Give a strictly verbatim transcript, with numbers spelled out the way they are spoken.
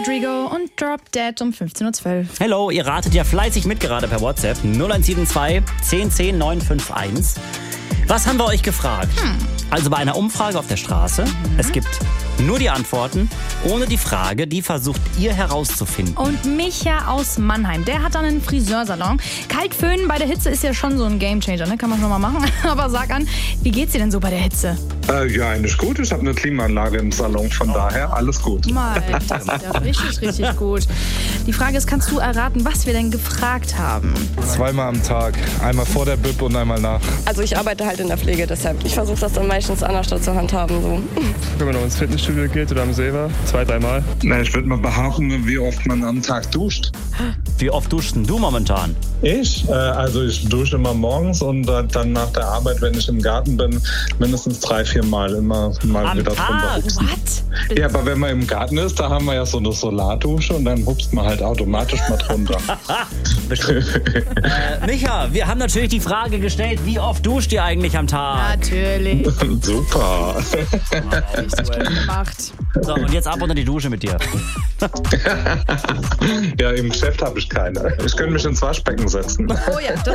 Rodrigo und Drop Dead um fünfzehn Uhr zwölf. Hello, ihr ratet ja fleißig mit gerade per WhatsApp null eins sieben zwei, zehn zehn, neun fünf eins. Was haben wir euch gefragt? Hm. Also bei einer Umfrage auf der Straße, mhm. es gibt nur die Antworten, ohne die Frage, die versucht ihr herauszufinden. Und Micha aus Mannheim, der hat dann einen Friseursalon. Kaltföhnen bei der Hitze ist ja schon so ein Gamechanger, ne? Kann man schon mal machen. Aber sag an, wie geht's dir denn so bei der Hitze? Äh, ja, eigentlich gut. Ich habe eine Klimaanlage im Salon, von oh. daher alles gut. Mal, das ist ja richtig, richtig gut. Die Frage ist, kannst du erraten, was wir denn gefragt haben? Zweimal am Tag. Einmal vor der B I P und einmal nach. Also ich arbeite halt in der Pflege, deshalb. Ich versuche das dann meistens an der Stadt zu handhaben. So. Wenn man noch ins Fitnessstudio geht oder am See war, zwei, dreimal. Na, ich würde mal behaupten, wie oft man am Tag duscht. Wie oft duschst denn du momentan? Ich? Äh, also ich dusche immer morgens und äh, dann nach der Arbeit, wenn ich im Garten bin, mindestens drei, vier Mal immer mal am wieder drunter. What? Ja, aber wenn man im Garten ist, da haben wir ja so eine Solardusche und dann hupst man halt automatisch mal drunter. äh, Micha, wir haben natürlich die Frage gestellt, wie oft duscht ihr eigentlich am Tag? Natürlich. Super. Gemacht. So, und jetzt ab unter die Dusche mit dir. Ja, im Geschäft habe ich keine. Ich könnte mich ins Waschbecken setzen. Oh ja, das